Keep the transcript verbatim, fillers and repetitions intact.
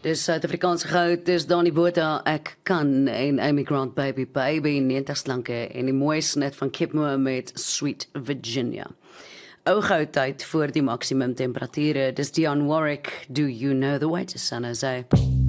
Dis Suid-Afrikaanse goud, dis Donnie Botha, Ek Kan en Amy Grant Baby Baby, negentig slanke en die mooi snit van Kip Moore met Sweet Virginia. Ou goud tyd voor die maksimum temperature, dis Dionne Warwick, Do You Know The Way to San Jose.